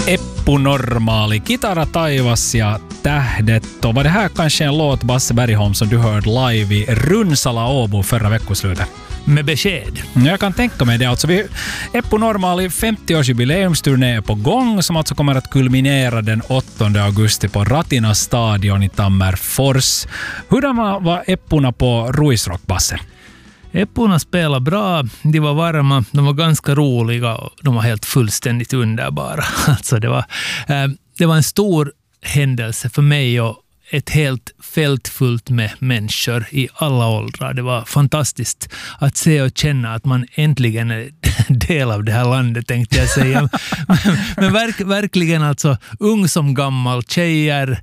Eppu Normaali, Kitara taivas ja tähdet. Var det här kanske en låt, Basse Bergholm, som du hörde live i Runsala Åbo förra veckoslutet? Med besked. Jag kan tänka mig det. Alltså Eppu Normaali 50-årsjubileumsturné är på gång som alltså kommer att kulminera den 8 augusti på Ratina stadion i Tammerfors. Hurdan var Eppuna på Ruisrock, Basse? Eppuna spelade bra, de var varma, de var ganska roliga och de var helt fullständigt underbara. Alltså det var en stor händelse för mig och ett helt fält fullt med människor i alla åldrar. Det var fantastiskt att se och känna att man äntligen är del av det här landet, tänkte jag säga. Men verkligen alltså ung som gammal, tjejer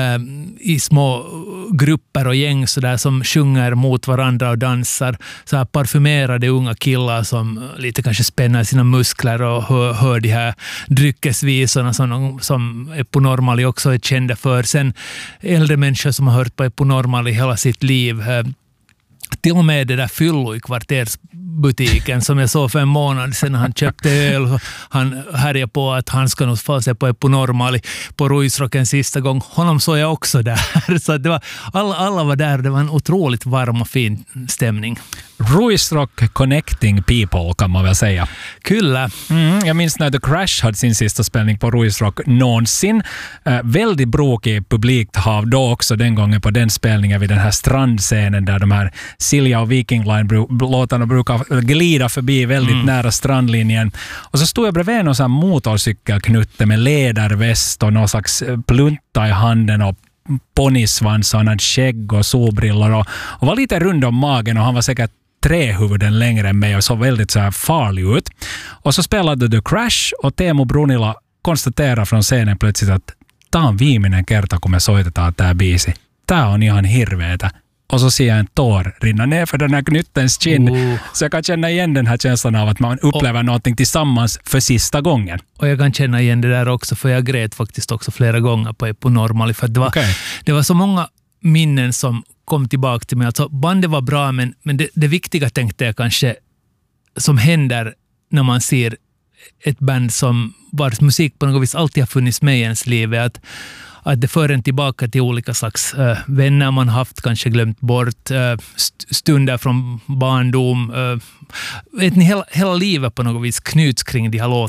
i små grupper och gäng så där, som sjunger mot varandra och dansar. Så här parfymerade unga killar som lite kanske spänner sina muskler och hör de här dryckesvisorna som Eppu Normaali också är kända för. Sen äldre människor som har hört på Eppu Normaali hela sitt liv. Till och med det där fyllo i kvartersbutiken som jag såg för en månad sedan när han köpte öl. Han härjade på att han ska nog få sig på Eppu Normaali på Ruisrocken sista gång. Honom såg jag också där. Så det var, alla var där. Det var en otroligt varm och fin stämning. Ruisrock connecting people, kan man väl säga. Kyllä. Jag minns när The Crash hade sin sista spelning på Ruisrock någonsin. Väldigt bråkig publikhav då också den gången på den spelningen vid den här strandscenen där de här Silja och Viking Line-låtarna brukar glida förbi väldigt nära strandlinjen. Och så stod jag bredvid någon sån här motorcykelknutte med ledarväst och någon slags plunta i handen och ponysvans och han hade skägg och solbrillor och var lite rund om magen och han var säkert 3 huvuden längre än mig och såg väldigt så här farlig ut. Och så spelade The Crash och Teemu Brunila konstaterade från scenen plötsligt att tämä on viimeinen kerta, kun me soitetaan tämä biisi. Tämä on ihan hirveetä. Och så ser jag en tår rinna ner för den här knyttens kind. Så jag kan känna igen den här känslan av att man upplever någonting tillsammans för sista gången. Och jag kan känna igen det där också, för jag grät faktiskt också flera gånger på Eppu Normaali. För det var så många minnen som kom tillbaka till mig. Alltså bandet var bra, men det viktiga tänkte jag kanske som händer när man ser ett band som vars musik på något vis alltid har funnits med i ens liv är att det för en tillbaka till olika slags vänner man haft, kanske glömt bort, stunder från barndom. Vet ni, hela livet på något vis knyts kring de här låtarna.